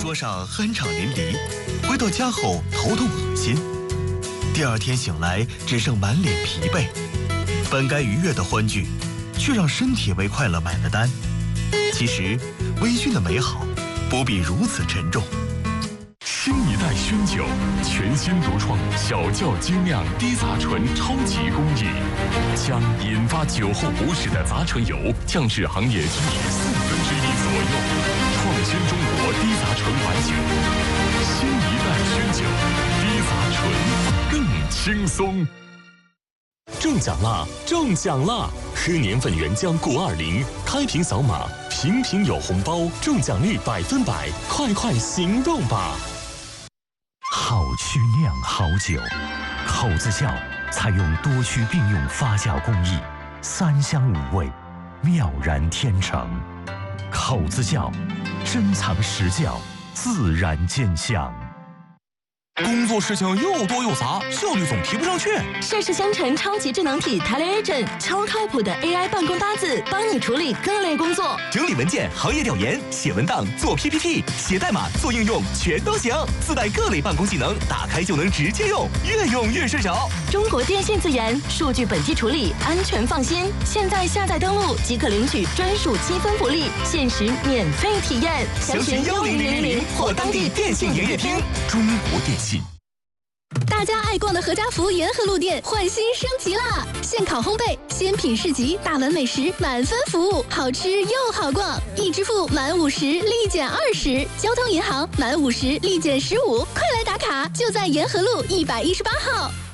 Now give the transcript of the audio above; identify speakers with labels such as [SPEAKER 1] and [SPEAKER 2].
[SPEAKER 1] 桌上酣畅淋漓，回到家后头痛恶心，第二天醒来只剩满脸疲惫。本该愉悦的欢聚，却让身体为快乐买了单。其实，微醺的美好不必如此沉重。
[SPEAKER 2] 新一代熏酒，全新独创小窖精酿低杂醇超级工艺，将引发酒后不适的杂醇油降至行业居1/4左右，创新中国低杂醇白酒。新一代熏酒，低杂醇更轻松。中奖啦！中奖啦！喝年份原浆920，开瓶扫码，瓶瓶有红包，中奖率100%，快行动吧！
[SPEAKER 3] 好曲酿好酒，口子窖采用多区并用发酵工艺，3香5味，妙然天成。口子窖，珍藏实窖，自然见香。
[SPEAKER 4] 工作事情又多又杂，效率总提不上去。
[SPEAKER 5] 盛世香城超级智能体 TeleAgent， 超靠谱的 AI 办公搭子，帮你处理各类工作，
[SPEAKER 4] 整理文件、行业调研、写文档、做 PPT、写代码、做应用，全都行。自带各类办公技能，打开就能直接用，越用越顺手。
[SPEAKER 5] 中国电信自研，数据本地处理，安全放心。现在下载登录即可领取专属积分福利，限时免费体验。
[SPEAKER 4] 详询10000或当地电信营业厅。中国电信。
[SPEAKER 6] 大家爱逛的何家福沿河路店换新升级啦！现烤烘焙、鲜品市集、大碗美食满分服务，好吃又好逛。易支付满50立减20，交通银行满50立减15，快来打卡！就在沿河路118号。